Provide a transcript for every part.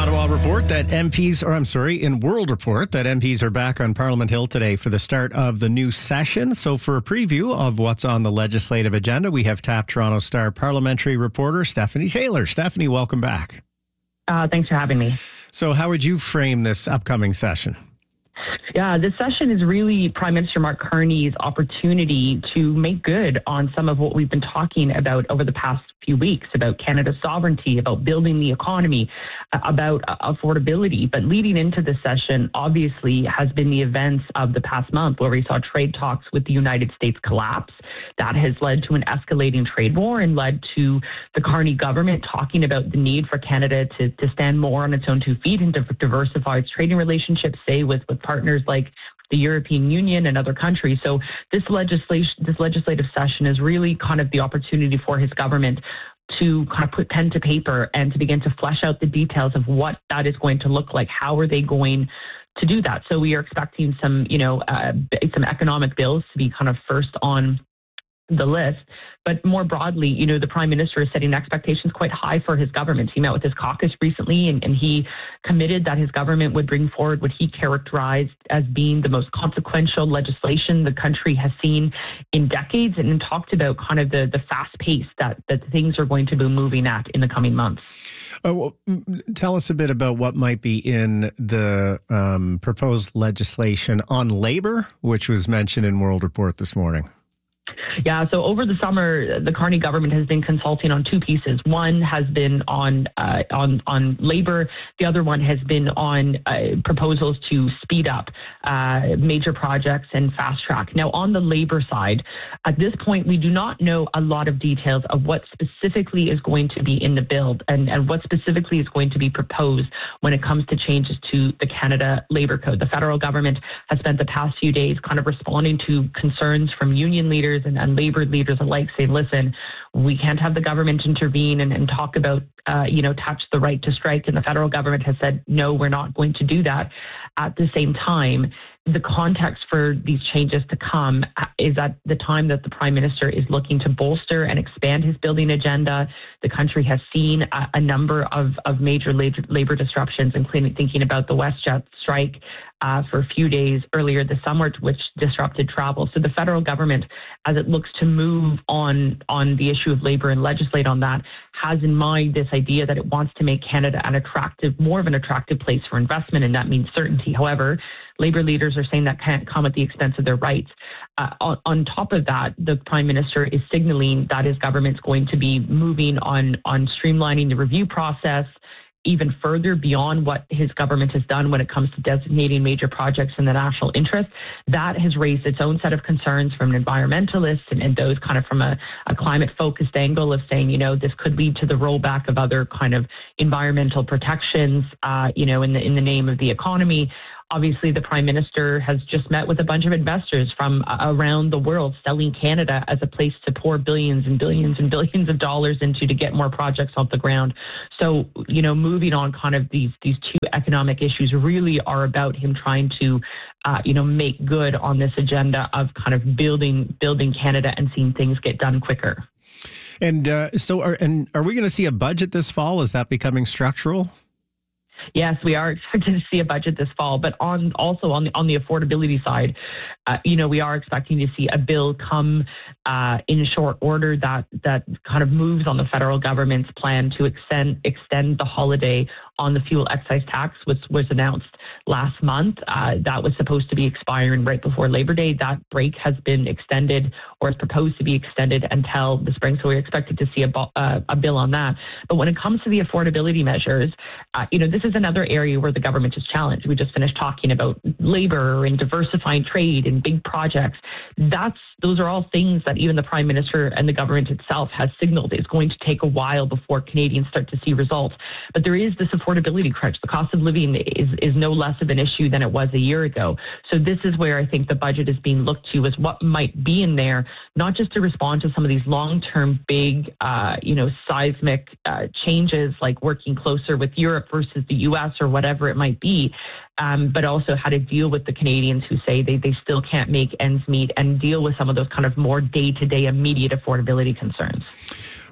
Ottawa Report that in World Report that MPs are back on Parliament Hill today for the start of the new session. So for a preview of what's on the legislative agenda, we have tapped Toronto Star parliamentary reporter Stephanie Taylor. Stephanie, welcome back. Thanks for having me. So how would you frame this upcoming session? Yeah, this session is really Prime Minister Mark Carney's opportunity to make good on some of what we've been talking about over the past few weeks, about Canada's sovereignty, about building the economy, about affordability. But leading into this session, obviously, has been the events of the past month where we saw trade talks with the United States collapse. That has led to an escalating trade war and led to the Carney government talking about the need for Canada to stand more on its own two feet and to diversify its trading relationships, say, with partners like the European Union and other countries. So this legislative session is really kind of the opportunity for his government to kind of put pen to paper and to begin to flesh out the details of what that is going to look like. How are they going to do that? So we are expecting some economic bills to be kind of first on the list. But more broadly, the Prime Minister is setting expectations quite high for his government. He met with his caucus recently and he committed that his government would bring forward what he characterized as being the most consequential legislation the country has seen in decades, and talked about kind of the fast pace that things are going to be moving at in the coming months. Tell us a bit about what might be in the proposed legislation on labor, which was mentioned in World Report this morning. Yeah, so over the summer, the Carney government has been consulting on two pieces. One has been on labor. The other one has been on proposals to speed up major projects and fast track. Now, on the labor side, at this point, we do not know a lot of details of what specifically is going to be in the bill and what specifically is going to be proposed when it comes to changes to the Canada Labour Code. The federal government has spent the past few days kind of responding to concerns from union leaders and labor leaders alike, saying, listen, we can't have the government intervene and talk about, touch the right to strike. And the federal government has said, no, we're not going to do that. At the same time, the context for these changes to come is at the time that the Prime Minister is looking to bolster and expand his building agenda. The country has seen a number of major labor disruptions, including thinking about the WestJet strike for a few days earlier this summer, which disrupted travel. So the federal government, as it looks to move on the issue of labor and legislate on that, has in mind this idea that it wants to make Canada more of an attractive place for investment, and that means certainty. However, labor leaders are saying that can't come at the expense of their rights. On top of that, the Prime Minister is signaling that his government's going to be moving on streamlining the review process even further beyond what his government has done when it comes to designating major projects in the national interest. That has raised its own set of concerns from environmentalists and those kind of from a climate-focused angle of saying, this could lead to the rollback of other kind of environmental protections, in the name of the economy. Obviously, the Prime Minister has just met with a bunch of investors from around the world, selling Canada as a place to pour billions and billions and billions of dollars into to get more projects off the ground. So, moving on kind of these two economic issues really are about him trying to, make good on this agenda of kind of building Canada and seeing things get done quicker. And are we going to see a budget this fall? Is that becoming structural? Yes, we are expected to see a budget this fall, but on the affordability side, we are expecting to see a bill come in short order that kind of moves on the federal government's plan to extend the holiday on the fuel excise tax, which was announced last month. That was supposed to be expiring right before Labor Day. That break has been extended, or is proposed to be extended until the spring. So we're expected to see a bill on that. But when it comes to the affordability measures, this is another area where the government is challenged. We just finished talking about labor and diversifying trade and big projects. Those are all things that even the Prime Minister and the government itself has signaled is going to take a while before Canadians start to see results. But there is this affordability crunch. The cost of living is no less of an issue than it was a year ago. So this is where I think the budget is being looked to as what might be in there, not just to respond to some of these long-term big, seismic changes like working closer with Europe versus the U.S. or whatever it might be, but also how to deal with the Canadians who say they still can't make ends meet and deal with some of those kind of more day-to-day immediate affordability concerns.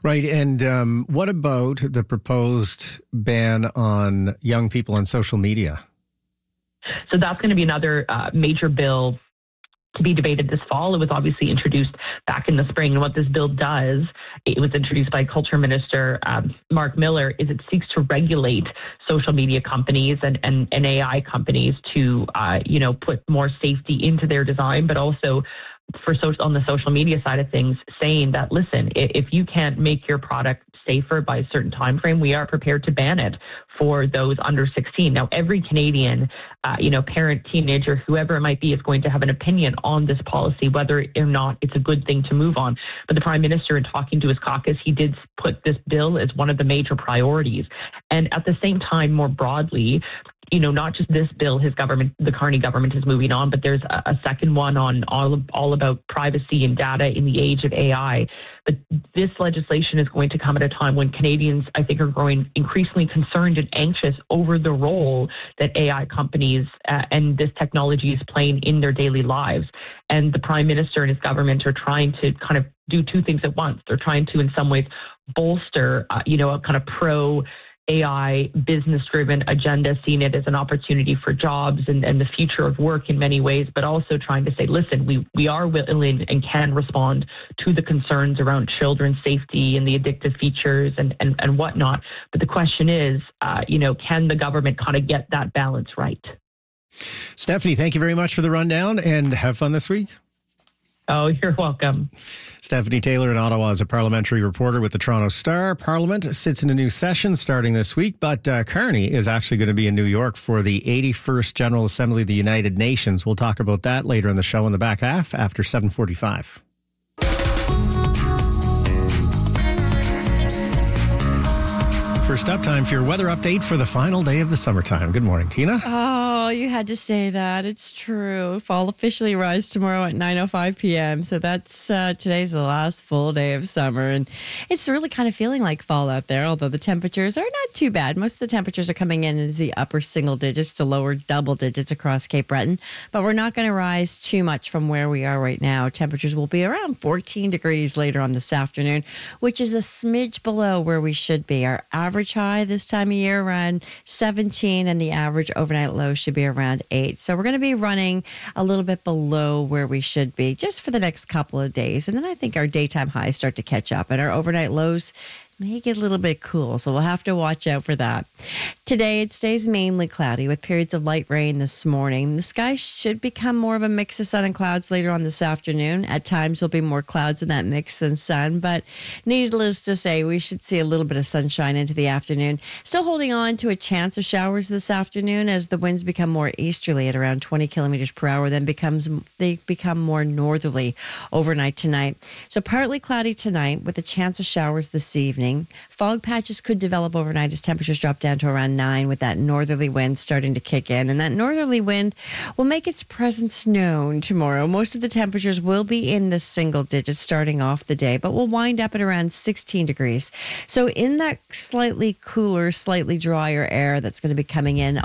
Right. And what about the proposed ban on young people on social media? So that's going to be another major bill to be debated this fall. It was obviously introduced back in the spring. And what this bill does, it was introduced by Culture Minister Mark Miller, is it seeks to regulate social media companies and AI companies to, put more safety into their design, but also on the social media side of things, saying that, listen, if you can't make your product safer by a certain time frame, we are prepared to ban it for those under 16. Now, every Canadian, parent, teenager, whoever it might be, is going to have an opinion on this policy, whether or not it's a good thing to move on. But the Prime Minister, in talking to his caucus, he did put this bill as one of the major priorities. And at the same time, more broadly, not just this bill, the Carney government is moving on, but there's a second one on all about privacy and data in the age of AI. But this legislation is going to come at a time when Canadians, I think, are growing increasingly concerned and anxious over the role that AI companies and this technology is playing in their daily lives. And the Prime Minister and his government are trying to kind of do two things at once. They're trying to, in some ways, bolster, a kind of pro-AI business-driven agenda, seeing it as an opportunity for jobs and the future of work in many ways, but also trying to say, listen, we are willing and can respond to the concerns around children's safety and the addictive features and whatnot. But the question is, can the government kind of get that balance right? Stephanie, thank you very much for the rundown and have fun this week. Oh, you're welcome. Stephanie Taylor in Ottawa is a parliamentary reporter with the Toronto Star. Parliament sits in a new session starting this week, but Carney is actually going to be in New York for the 81st General Assembly of the United Nations. We'll talk about that later in the show in the back half after 7:45. First up, time for your weather update for the final day of the summertime. Good morning, Tina. Oh, you had to say that. It's true. Fall officially arrives tomorrow at 9:05 p.m. So that's today's the last full day of summer. And it's really kind of feeling like fall out there, although the temperatures are not too bad. Most of the temperatures are coming in into the upper single digits to lower double digits across Cape Breton. But we're not going to rise too much from where we are right now. Temperatures will be around 14 degrees later on this afternoon, which is a smidge below where we should be. Our average high this time of year around 17, and the average overnight low should be around 8. So we're going to be running a little bit below where we should be just for the next couple of days. And then I think our daytime highs start to catch up, and our overnight lows may get a little bit cool, so we'll have to watch out for that. Today, it stays mainly cloudy with periods of light rain this morning. The sky should become more of a mix of sun and clouds later on this afternoon. At times, there'll be more clouds in that mix than sun, but needless to say, we should see a little bit of sunshine into the afternoon. Still holding on to a chance of showers this afternoon as the winds become more easterly at around 20 kilometers per hour, then they become more northerly overnight tonight. So partly cloudy tonight with a chance of showers this evening. Fog patches could develop overnight as temperatures drop down to around 9 with that northerly wind starting to kick in. And that northerly wind will make its presence known tomorrow. Most of the temperatures will be in the single digits starting off the day, but will wind up at around 16 degrees. So in that slightly cooler, slightly drier air that's going to be coming in,